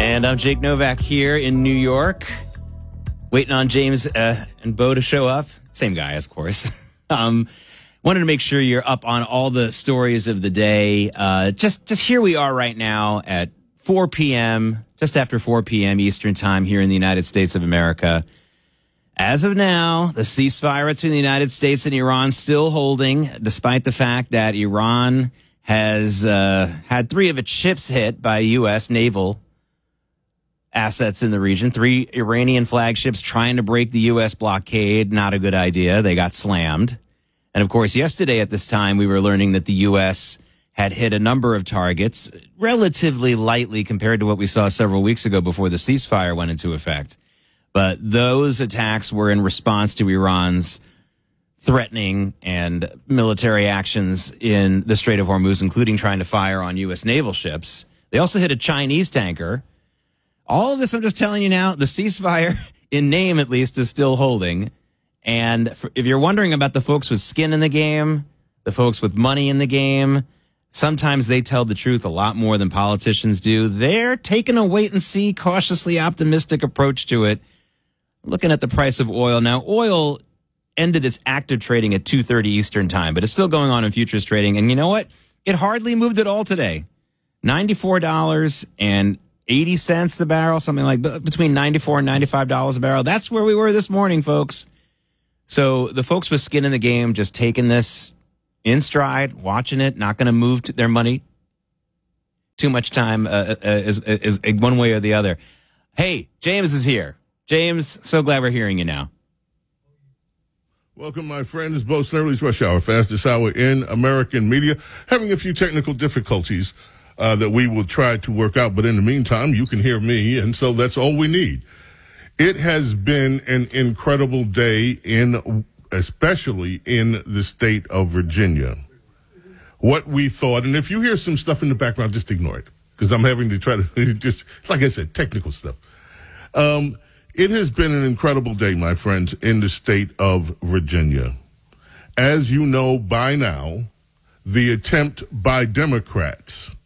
And I'm Jake Novak here in New York, waiting on James and Bo to show up. Same guy, of course. Wanted to make sure you're up on all the stories of the day. Just here we are right now at 4 p.m., just after 4 p.m. Eastern time here in the United States of America. As of now, the ceasefire between the United States and Iran still holding, despite the fact that Iran has had 3 of its ships hit by U.S. naval assets in the region. 3 Iranian flagships trying to break the U.S. blockade. Not a good idea. They got slammed. And, of course, yesterday at this time, we were learning that the U.S. had hit a number of targets relatively lightly compared to what we saw several weeks ago before the ceasefire went into effect. But those attacks were in response to Iran's threatening and military actions in the Strait of Hormuz, including trying to fire on U.S. naval ships. They also hit a Chinese tanker. All of this, I'm just telling you now, the ceasefire, in name at least, is still holding. And if you're wondering about the folks with skin in the game, the folks with money in the game, sometimes they tell the truth a lot more than politicians do. They're taking a wait-and-see, cautiously optimistic approach to it. Looking at the price of oil. Now, oil ended its active trading at 2:30 Eastern time, but it's still going on in futures trading. And you know what? It hardly moved at all today. $94.80 the barrel, something like between $94 and $95 a barrel. That's where we were this morning, folks. So the folks with skin in the game just taking this in stride, watching it, not going to move their money too much time is one way or the other. Hey, James is here. James, so glad we're hearing you now. Welcome, my friends. Bo Snerdley's Rush Hour, fastest hour in American media. Having a few technical difficulties that we will try to work out, but in the meantime, you can hear me, and so that's all we need. It has been an incredible day, especially in the state of Virginia. What we thought, and if you hear some stuff in the background, just ignore it, because I'm having to try to just, like I said, technical stuff. It has been an incredible day, my friends, in the state of Virginia. As you know by now, the attempt by Democrats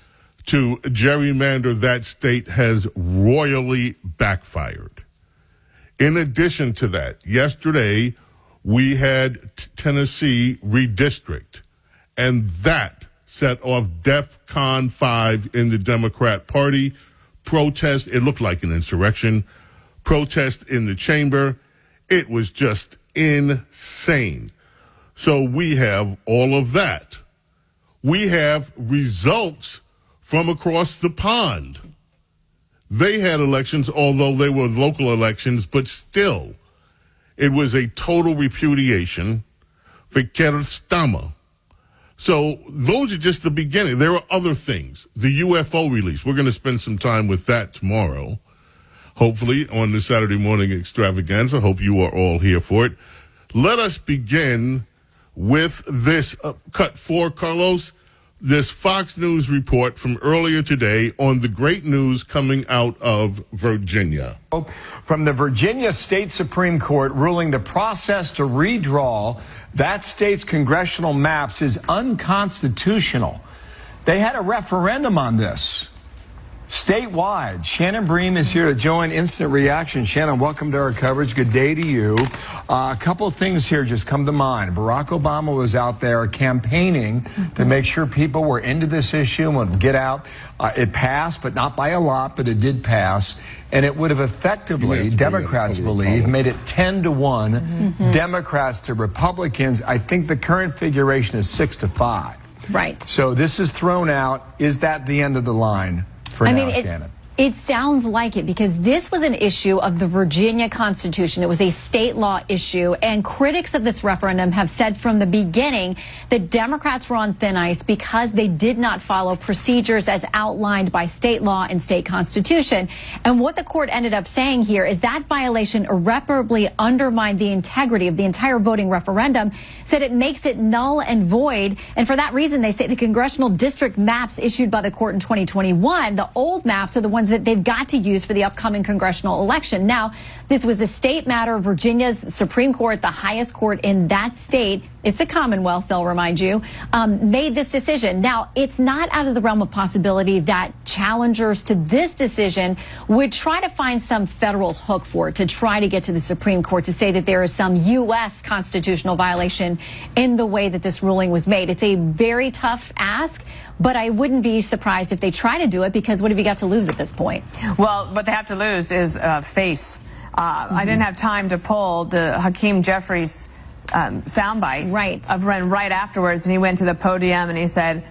to gerrymander that state has royally backfired. In addition to that, yesterday we had Tennessee redistrict, and that set off DEFCON 5 in the Democrat Party. Protest, it looked like an insurrection. Protest in the chamber. It was just insane. So we have all of that. We have results from across the pond. They had elections, although they were local elections, but still, it was a total repudiation for Keir Starmer. So those are just the beginning. There are other things. The UFO release. We're going to spend some time with that tomorrow, hopefully, on the Saturday morning extravaganza. Hope you are all here for it. Let us begin with this cut 4, Carlos. This Fox News report from earlier today on the great news coming out of Virginia. From the Virginia State Supreme Court ruling the process to redraw that state's congressional maps is unconstitutional. They had a referendum on this statewide. Shannon Bream is here to join Instant Reaction. Shannon, welcome to our coverage. Good day to you. A couple of things here just come to mind. Barack Obama was out there campaigning to make sure people were into this issue and would get out. It passed, but not by a lot, but it did pass. And it would have effectively, Democrats believe, made it 10-1 Democrats to Republicans. I think the current figuration is 6-5. Right. So this is thrown out. Is that the end of the line? Shannon. It sounds like it, because this was an issue of the Virginia Constitution. It was a state law issue, and critics of this referendum have said from the beginning that Democrats were on thin ice because they did not follow procedures as outlined by state law and state constitution. And what the court ended up saying here is that violation irreparably undermined the integrity of the entire voting referendum, said it makes it null and void. And for that reason, they say the congressional district maps issued by the court in 2021, the old maps are the ones ones that they've got to use for the upcoming congressional election. Now, this was a state matter. Virginia's Supreme Court, the highest court in that state, it's a Commonwealth, they'll remind you, made this decision. Now, it's not out of the realm of possibility that challengers to this decision would try to find some federal hook for it, to try to get to the Supreme Court to say that there is some U.S. constitutional violation in the way that this ruling was made. It's a very tough ask, but I wouldn't be surprised if they try to do it, because what have you got to lose at this point? Well, what they have to lose is face. I didn't have time to pull the Hakeem Jeffries soundbite right afterwards, and he went to the podium and he said,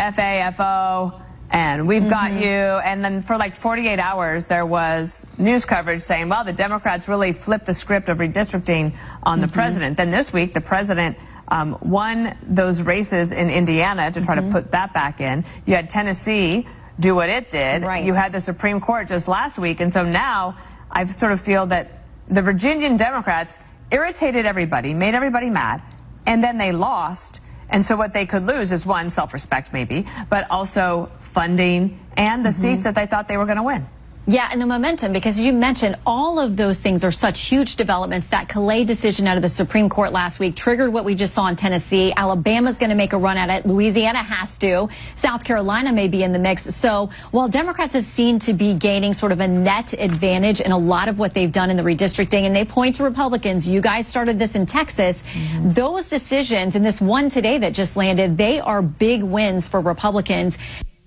FAFO, and we've got you. And then for like 48 hours, there was news coverage saying, well, the Democrats really flipped the script of redistricting on the president. Then this week, the president won those races in Indiana to try to put that back in. You had Tennessee do what it did. You had the Supreme Court just last week. And so now I sort of feel that the Virginian Democrats irritated everybody, made everybody mad, and then they lost. And so what they could lose is, one, self-respect maybe, but also funding and the seats that they thought they were going to win. Yeah, and the momentum, because you mentioned all of those things are such huge developments. That Calais decision out of the Supreme Court last week triggered what we just saw in Tennessee. Alabama's going to make a run at it. Louisiana has to. South Carolina may be in the mix. So while Democrats have seemed to be gaining sort of a net advantage in a lot of what they've done in the redistricting, and they point to Republicans, you guys started this in Texas, those decisions and this one today that just landed, they are big wins for Republicans.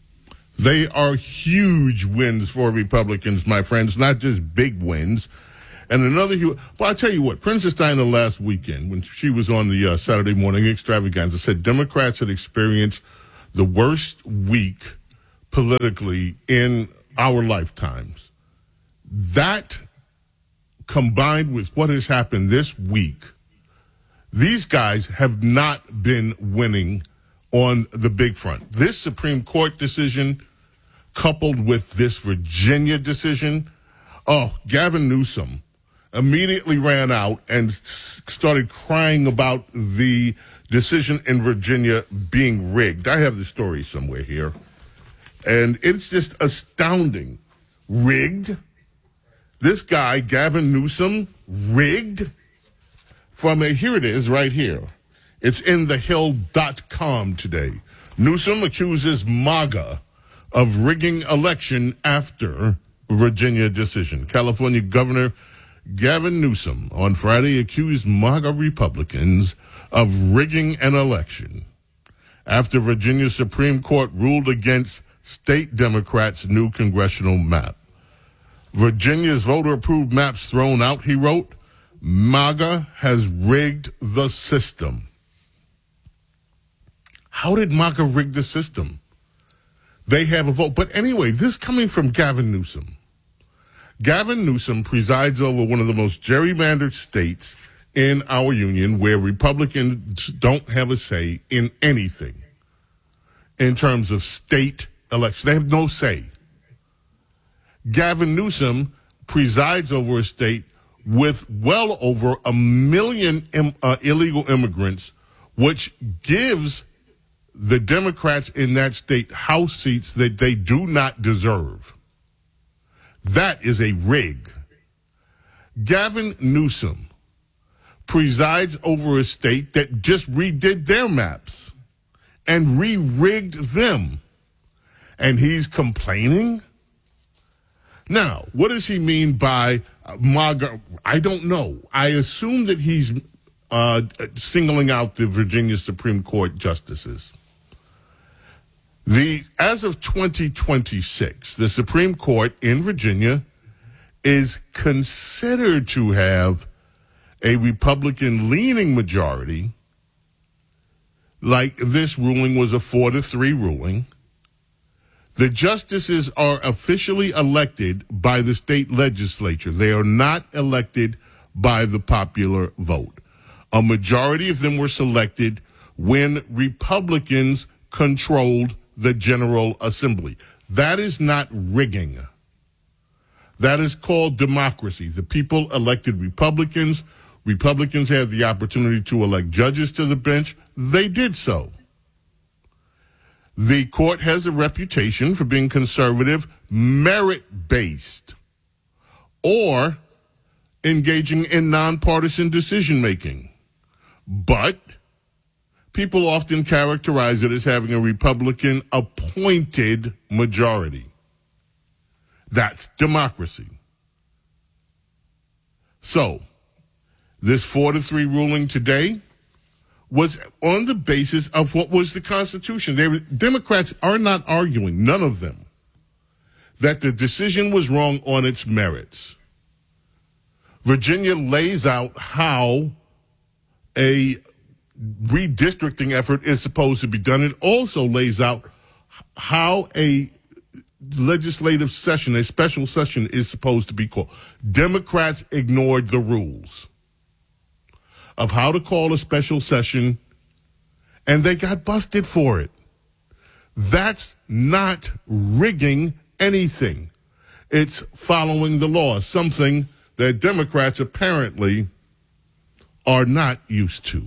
They are huge wins for Republicans, my friends, not just big wins. And another huge, well, I'll tell you what, Princess Diana last weekend, when she was on the Saturday morning extravaganza, said Democrats had experienced the worst week politically in our lifetimes. That, combined with what has happened this week, these guys have not been winning on the big front. This Supreme Court decision, coupled with this Virginia decision, Gavin Newsom immediately ran out and started crying about the decision in Virginia being rigged. I have the story somewhere here, and it's just astounding. Rigged? This guy, Gavin Newsom, rigged? Here it is right here. It's in thehill.com today. Newsom accuses MAGA of rigging election after Virginia decision. California Governor Gavin Newsom on Friday accused MAGA Republicans of rigging an election after Virginia Supreme Court ruled against state Democrats' new congressional map. Virginia's voter-approved maps thrown out, he wrote. MAGA has rigged the system. How did MAGA rig the system? They have a vote. But anyway, this coming from Gavin Newsom. Gavin Newsom presides over one of the most gerrymandered states in our union, where Republicans don't have a say in anything in terms of state elections. They have no say. Gavin Newsom presides over a state with well over 1 million illegal immigrants, which gives the Democrats in that state House seats that they do not deserve. That is a rig. Gavin Newsom presides over a state that just redid their maps and re-rigged them. And he's complaining? Now, what does he mean by MAGA? I don't know. I assume that he's singling out the Virginia Supreme Court justices. As of 2026, the Supreme Court in Virginia is considered to have a Republican-leaning majority, like this ruling was a 4-3 ruling. The justices are officially elected by the state legislature. They are not elected by the popular vote. A majority of them were selected when Republicans controlled the General Assembly. That is not rigging. That is called democracy. The people elected Republicans. Republicans had the opportunity to elect judges to the bench. They did so. The court has a reputation for being conservative, merit-based, or engaging in nonpartisan decision-making. But people often characterize it as having a Republican-appointed majority. That's democracy. So, this 4-3 ruling today was on the basis of what was the Constitution. Democrats are not arguing, none of them, that the decision was wrong on its merits. Virginia lays out how a redistricting effort is supposed to be done. It also lays out how a legislative session, a special session, is supposed to be called. Democrats ignored the rules of how to call a special session, and they got busted for it. That's not rigging anything. It's following the law, something that Democrats apparently are not used to.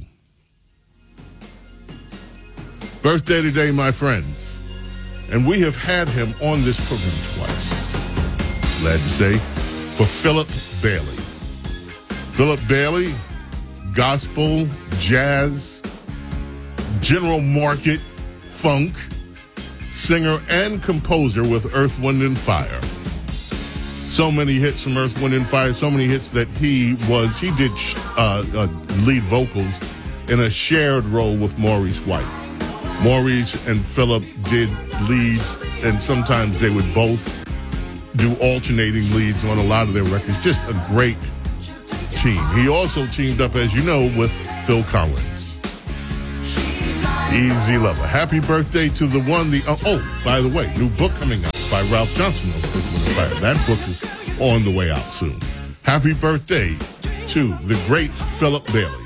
Birthday today, my friends. And we have had him on this program twice. Glad to say, for Philip Bailey. Philip Bailey, gospel, jazz, general market, funk, singer and composer with Earth, Wind, and Fire. So many hits from Earth, Wind, and Fire, so many hits that he did lead vocals in a shared role with Maurice White. Maurice and Philip did leads, and sometimes they would both do alternating leads on a lot of their records. Just a great team. He also teamed up, as you know, with Phil Collins. Easy Lover. Happy birthday to the one, by the way, new book coming out by Ralph Johnson. That book is on the way out soon. Happy birthday to the great Philip Bailey.